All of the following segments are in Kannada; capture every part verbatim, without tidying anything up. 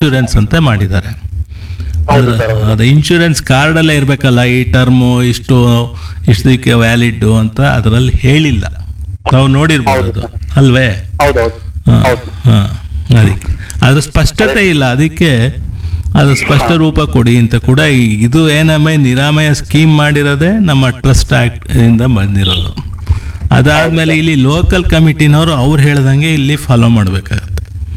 ಇನ್ಶೂರೆನ್ಸ್ ಅಂತ ಮಾಡಿದ್ದಾರೆ. ಅದು ಇನ್ಶೂರೆನ್ಸ್ ಕಾರ್ಡಲ್ಲೇ ಇರಬೇಕಲ್ಲ, ಈ ಟರ್ಮು ಇಷ್ಟು ಇಷ್ಟಕ್ಕೆ ವ್ಯಾಲಿಡ್ ಅಂತ ಅದರಲ್ಲಿ ಹೇಳಿಲ್ಲ. ನಾವು ನೋಡಿರ್ಬೋದು ಅಲ್ವೇ? ಹಾಂ ಹಾಂ ಅದಕ್ಕೆ ಅದ್ರ ಸ್ಪಷ್ಟತೆ ಇಲ್ಲ. ಅದಕ್ಕೆ ಅದು ಸ್ಪಷ್ಟ ರೂಪ ಕೊಡಿ ಅಂತ ಕೂಡ ಇದು ಏನಮ್ಮ ನಿರಾಮಯ ಸ್ಕೀಮ್ ಮಾಡಿರೋದೇ ನಮ್ಮ ಟ್ರಸ್ಟ್ ಆಕ್ಟ್ ಇಂದ ಬಂದಿರೋದು. ಅದಾದ್ಮೇಲೆ ಇಲ್ಲಿ ಲೋಕಲ್ ಕಮಿಟಿನವರು ಅವ್ರು ಹೇಳ್ದಂಗೆ ಇಲ್ಲಿ ಫಾಲೋ ಮಾಡ್ಬೇಕಾಗತ್ತೆ.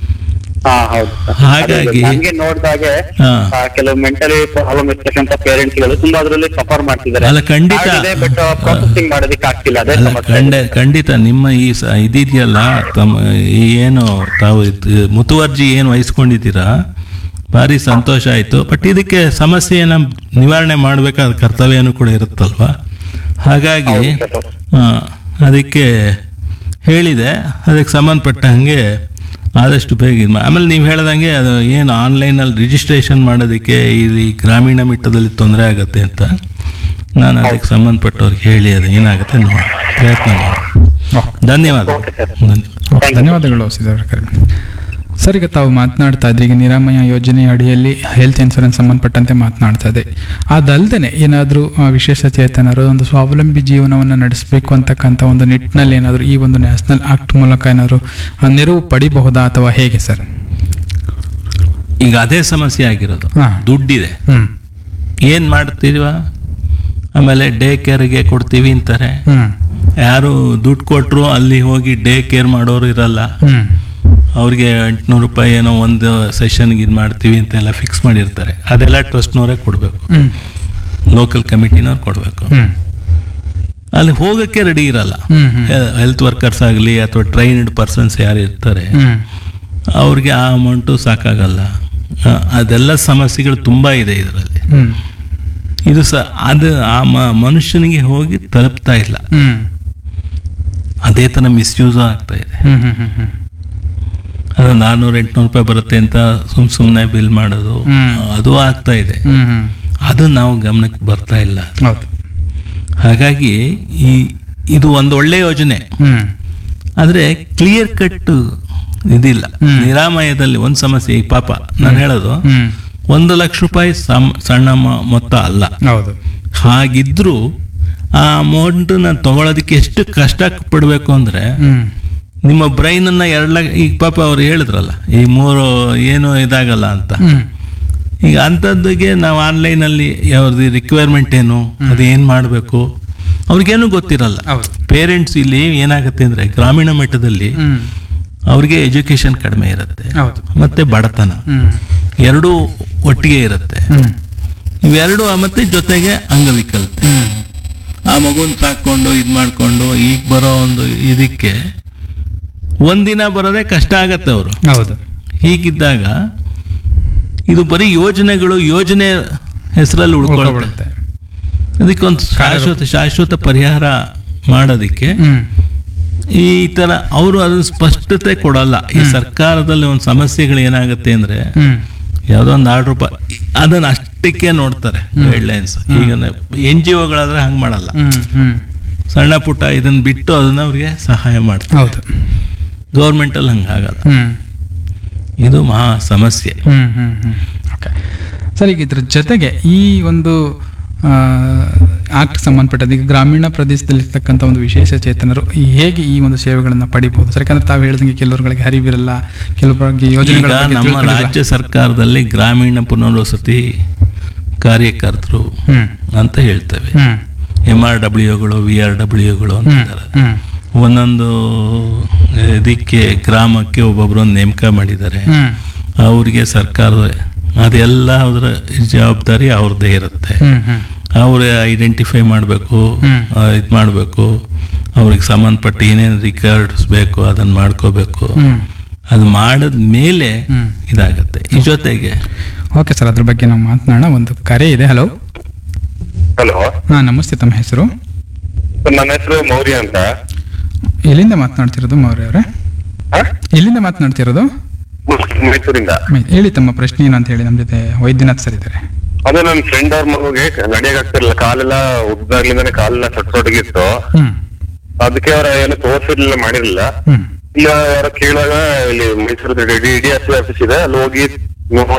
ಹಾಗಾಗಿ ನೋಡಿದಾಗೆ ಕೆಲವು ಮೆಂಟಲಿ ಪ್ರಾಬ್ಲಮ್ ಇರ್ತಕ್ಕಂಥ ಪೇರೆಂಟ್ಸ್ ಗಳು ತುಂಬಾ ಅದರಲ್ಲಿ ಸಫರ್ ಮಾಡ್ತಿದ್ದಾರೆ. ಅಲ್ಲ ಖಂಡಿತ ಪ್ರೊಸೆಸಿಂಗ್ ಮಾಡೋದಕ್ಕೆ ಆಗ್ತಿಲ್ಲ. ಅದೇ ಖಂಡ ಖಂಡಿತ ನಿಮ್ಮ ಈ ಇದಿದೆಯಲ್ಲ, ತಮ್ಮ ಈ ಏನು ತಾವು ಮುತುವರ್ಜಿ ಏನು ವಹಿಸ್ಕೊಂಡಿದ್ದೀರಾ, ಭಾರಿ ಸಂತೋಷ ಆಯ್ತು. ಬಟ್ ಇದಕ್ಕೆ ಸಮಸ್ಯೆಯನ್ನ ನಿವಾರಣೆ ಮಾಡಬೇಕಾದ ಕರ್ತವ್ಯನೂ ಕೂಡ ಇರುತ್ತಲ್ವಾ. ಹಾಗಾಗಿ ಅದಕ್ಕೆ ಹೇಳಿದೆ, ಅದಕ್ಕೆ ಸಂಬಂಧಪಟ್ಟ ಹಾಗೆ ಆದಷ್ಟು ಬೇಗ ಇದು. ಆಮೇಲೆ ನೀವು ಹೇಳ್ದಂಗೆ ಅದು ಏನು ಆನ್ಲೈನಲ್ಲಿ ರಿಜಿಸ್ಟ್ರೇಷನ್ ಮಾಡೋದಕ್ಕೆ ಇಲ್ಲಿ ಗ್ರಾಮೀಣ ಮಟ್ಟದಲ್ಲಿ ತೊಂದರೆ ಆಗುತ್ತೆ ಅಂತ ನಾನು ಅದಕ್ಕೆ ಸಂಬಂಧಪಟ್ಟವ್ರಿಗೆ ಹೇಳಿ ಅದು ಏನಾಗುತ್ತೆ ನೋಡಿ ಪ್ರಯತ್ನ ಮಾಡಿ. ಧನ್ಯವಾದ. ಧನ್ಯವಾದಗಳು ಸಿದ್ದರಾಮಯ್ಯ ಸರ್. ಈಗ ತಾವು ಮಾತನಾಡ್ತಾ ಇದ್ರಿ, ಈಗ ನಿರಾಮಯ ಯೋಜನೆ ಅಡಿಯಲ್ಲಿ ಹೆಲ್ತ್ ಇನ್ಶೂರೆನ್ಸ್ ಸಂಬಂಧಪಟ್ಟಂತೆ ಮಾತನಾಡ್ತಾ ಇದೆ. ಅದಲ್ಲದೆ ಏನಾದರೂ ವಿಶೇಷ ಚೇತನರು ಒಂದು ಸ್ವಾವಲಂಬಿ ಜೀವನವನ್ನು ನಡೆಸಬೇಕು ಅಂತಕ್ಕಂಥ ಒಂದು ನಿಟ್ಟಿನಲ್ಲಿ ಏನಾದರೂ ಈ ಒಂದು ನ್ಯಾಷನಲ್ ಆಕ್ಟ್ ಮೂಲಕ ಏನಾದರೂ ನೆರವು ಪಡಿಬಹುದಾ ಅಥವಾ ಹೇಗೆ ಸರ್? ಈಗ ಅದೇ ಸಮಸ್ಯೆ ಆಗಿರೋದು, ದುಡ್ಡಿದೆ, ಏನ್ ಮಾಡ್ತೀವ, ಆಮೇಲೆ ಡೇ ಕೇರ್ಗೆ ಕೊಡ್ತೀವಿ ಅಂತಾರೆ. ಯಾರು ದುಡ್ಡು ಕೊಟ್ಟರು ಅಲ್ಲಿ ಹೋಗಿ ಡೇ ಕೇರ್ ಮಾಡೋರು ಇರಲ್ಲ. ಅವ್ರಿಗೆ ಎಂಟುನೂರು ರೂಪಾಯಿ ಏನೋ ಒಂದು ಸೆಷನ್ಗೆ ಇದು ಮಾಡ್ತೀವಿ ಅಂತೆಲ್ಲ ಫಿಕ್ಸ್ ಮಾಡಿರ್ತಾರೆ. ಅದೆಲ್ಲ ಟ್ರಸ್ಟ್ನವರೇ ಕೊಡಬೇಕು, ಲೋಕಲ್ ಕಮಿಟಿನವ್ರು ಕೊಡಬೇಕು. ಅಲ್ಲಿ ಹೋಗಕ್ಕೆ ರೆಡಿ ಇರಲ್ಲ. ಹೆಲ್ತ್ ವರ್ಕರ್ಸ್ ಆಗಲಿ ಅಥವಾ ಟ್ರೈನ್ಡ್ ಪರ್ಸನ್ಸ್ ಯಾರು ಇರ್ತಾರೆ ಅವ್ರಿಗೆ ಆ ಅಮೌಂಟು ಸಾಕಾಗಲ್ಲ. ಅದೆಲ್ಲ ಸಮಸ್ಯೆಗಳು ತುಂಬ ಇದೆ ಇದರಲ್ಲಿ. ಇದು ಸ ಅದು ಆ ಮನುಷ್ಯನಿಗೆ ಹೋಗಿ ತಲುಪ್ತಾ ಇಲ್ಲ. ಅದೇ ಥರ ಮಿಸ್ಯೂಸ್ ಆಗ್ತಾ ಇದೆ. ಅದು ನಾನ್ನೂರ ಎಂಟುನೂರು ರೂಪಾಯಿ ಬರುತ್ತೆ ಅಂತ ಸುಮ್ ಸುಮ್ಮನೆ ಬಿಲ್ ಮಾಡೋದು ಅದು ಆಗ್ತಾ ಇದೆ. ಅದು ನಾವು ಗಮನಕ್ಕೆ ಬರ್ತಾ ಇಲ್ಲ. ಹಾಗಾಗಿ ಈ ಇದು ಒಂದು ಒಳ್ಳೆ ಯೋಜನೆ, ಆದ್ರೆ ಕ್ಲಿಯರ್ ಕಟ್ ಇದಿಲ್ಲ. ನಿರಾಮಯದಲ್ಲಿ ಒಂದು ಸಮಸ್ಯೆ, ಈ ಪಾಪ ನಾನು ಹೇಳೋದು ಒಂದು ಲಕ್ಷ ರೂಪಾಯಿ ಸಣ್ಣ ಮೊತ್ತ ಅಲ್ಲ. ಹಾಗಿದ್ರು ಆ ಅಮೌಂಟ್ ನಾನು ತಗೊಳೋದಕ್ಕೆ ಎಷ್ಟು ಕಷ್ಟ ಪಡ್ಬೇಕು ಅಂದ್ರೆ, ನಿಮ್ಮ ಬ್ರೈನ್ ಅನ್ನ ಎರಡು ಲಕ್ಷ, ಈಗ ಪಾಪ ಅವ್ರು ಹೇಳಿದ್ರಲ್ಲ ಈ ಮೂರು ಏನು ಇದಾಗಲ್ಲ ಅಂತ. ಈಗ ಅಂಥದ್ದಿಗೆ ನಾವು ಆನ್ಲೈನಲ್ಲಿ ಅವ್ರದ್ದು ರಿಕ್ವೈರ್ಮೆಂಟ್ ಏನು, ಅದು ಏನು ಮಾಡಬೇಕು ಅವ್ರಿಗೇನು ಗೊತ್ತಿರಲ್ಲ. ಪೇರೆಂಟ್ಸ್ ಇಲ್ಲಿ ಏನಾಗುತ್ತೆ ಅಂದ್ರೆ ಗ್ರಾಮೀಣ ಮಟ್ಟದಲ್ಲಿ ಅವ್ರಿಗೆ ಎಜುಕೇಶನ್ ಕಡಿಮೆ ಇರುತ್ತೆ, ಮತ್ತೆ ಬಡತನ ಎರಡೂ ಒಟ್ಟಿಗೆ ಇರುತ್ತೆ. ಇವೆರಡು ಮತ್ತೆ ಜೊತೆಗೆ ಅಂಗವಿಕಲತೆ. ಆ ಮಗುನ್ ಸಾಕೊಂಡು ಇದ್ ಮಾಡ್ಕೊಂಡು ಈಗ ಬರೋ ಒಂದು ಇದಕ್ಕೆ ಒಂದಿನ ಬರೋದೇ ಕಷ್ಟ ಆಗತ್ತೆ ಅವರು. ಹೌದು. ಹೀಗಿದ್ದಾಗ ಇದು ಬರೀ ಯೋಜನೆಗಳು ಯೋಜನೆ ಹೆಸರಲ್ಲಿ ಉಳ್ಕೊಳ್ಳುತ್ತೆ. ಅದಕ್ಕೊಂದು ಶಾಶ್ವತ ಶಾಶ್ವತ ಪರಿಹಾರ ಮಾಡೋದಿಕ್ಕೆ ಈ ತರ ಅವರು ಅದನ್ನ ಸ್ಪಷ್ಟತೆ ಕೊಡಲ್ಲ. ಈ ಸರ್ಕಾರದಲ್ಲಿ ಒಂದು ಸಮಸ್ಯೆಗಳು ಏನಾಗುತ್ತೆ ಅಂದ್ರೆ, ಯಾವ್ದೋ ಒಂದು ಆರ್ಡರ್ ರೂಪಾಯಿ ಅದನ್ನ ಅಷ್ಟಕ್ಕೆ ನೋಡ್ತಾರೆ ಗೈಡ್ ಲೈನ್ಸ್. ಈಗ ಎನ್ ಜಿ ಒಗಳಾದ್ರೆ ಹಂಗ್ ಮಾಡಲ್ಲ, ಸಣ್ಣ ಪುಟ್ಟ ಇದನ್ನ ಬಿಟ್ಟು ಅದನ್ನ ಅವ್ರಿಗೆ ಸಹಾಯ ಮಾಡ್ತಾರೆ. ಗೌರ್ಮೆಂಟ್ ಅಲ್ಲಿ ಹಂಗಾಗಲ್ಲ. ಇದು ಮಹಾ ಸಮಸ್ಯೆ. ಸರ್, ಈಗ ಇದ್ರ ಜೊತೆಗೆ ಈ ಒಂದು ಆಕ್ಟ್ ಸಂಬಂಧಪಟ್ಟದ್ದು ಈಗ ಗ್ರಾಮೀಣ ಪ್ರದೇಶದಲ್ಲಿರ್ತಕ್ಕಂಥ ಒಂದು ವಿಶೇಷ ಚೇತನರು ಹೇಗೆ ಈ ಒಂದು ಸೇವೆಗಳನ್ನು ಪಡಿಬಹುದು ಸರ್? ಯಾಕಂದ್ರೆ ತಾವು ಹೇಳಿದಂಗೆ ಕೆಲವರುಗಳಿಗೆ ಅರಿವಿರಲ್ಲ, ಕೆಲವರಿಗೆ ಯೋಜನೆಗಳ ನಮ್ಮ ರಾಜ್ಯ ಸರ್ಕಾರದಲ್ಲಿ ಗ್ರಾಮೀಣ ಪುನರ್ವಸತಿ ಕಾರ್ಯಕರ್ತರು ಅಂತ ಹೇಳ್ತೇವೆ. ಎಂ ಆರ್ ಡಬ್ಲ್ಯೂಗಳು ವಿ ಆರ್ ಡಬ್ಲ್ಯೂಗಳು ಅಂತಾರೆ. ಒಂದೊಂದು ಇದಕ್ಕೆ ಗ್ರಾಮಕ್ಕೆ ಒಬ್ಬೊಬ್ಬರೊಂದು ನೇಮಕ ಮಾಡಿದ್ದಾರೆ. ಅವ್ರಿಗೆ ಸರ್ಕಾರದ ಅದೆಲ್ಲ ಅದರ ಜವಾಬ್ದಾರಿ ಅವ್ರದ್ದೇ ಇರುತ್ತೆ. ಅವ್ರೆ ಐಡೆಂಟಿಫೈ ಮಾಡಬೇಕು, ಇದು ಮಾಡಬೇಕು, ಅವ್ರಿಗೆ ಸಂಬಂಧಪಟ್ಟ ಏನೇನು ರಿಕಾರ್ಡ್ಸ್ ಬೇಕು ಅದನ್ನ ಮಾಡ್ಕೋಬೇಕು. ಅದು ಮಾಡಿದ ಮೇಲೆ ಇದಾಗತ್ತೆ. ಈ ಜೊತೆಗೆ ಓಕೆ ಸರ್, ಅದ್ರ ಬಗ್ಗೆ ನಾವು ಮಾತನಾಡೋಣ. ಒಂದು ಕರೆ ಇದೆ. Hello hello. ಹಾ, ನಮಸ್ತೆ. ತಮ್ಮ ಹೆಸರು? ನನ್ನ ಹೆಸರು ಮೌರ್ಯ ಅಂತ. ಎಲ್ಲಿಂದ ಮಾತನಾಡ್ತಿರೋದು ಮೌರ್ಯ ಅವರೇ? ಎಲ್ಲಿಂದ ಮಾತನಾಡ್ತಿರೋದು? ಮೈಸೂರಿಂದ. ಹೇಳಿ ತಮ್ಮ ಪ್ರಶ್ನೆ ಏನು ಅಂತ ಹೇಳಿ. ನಮ್ಮ ಜೊತೆ ವೈದ್ಯನಾಥ್ ಸರ್ ಇದ್ದಾರೆ. ಅದೇ ನನ್ನ ಫ್ರೆಂಡ್ ಅವ್ರ ಮಗುಗೆ ನಡೆಯಕ್ ಆಗ್ತಿರ್ಲಿಲ್ಲ, ಕಾಲೆಲ್ಲ ಉದ್ದಾಗ್ಲಿಂದಾನೆ ಕಾಲೆಲ್ಲ ಸೊಟ್ಟೊಟ್ಟಗಿತ್ತು. ಅದಕ್ಕೆ ಅವ್ರ ಏನು ತೋರ್ಸಿರ್ಲಿಲ್ಲ, ಮಾಡಿರ್ಲಿಲ್ಲ. ಈಗ ಅವ್ರ ಕೇಳಾಗ ಇಲ್ಲಿ Mysuru D D S office ಇದೆ, ಅಲ್ಲಿ ಹೋಗಿ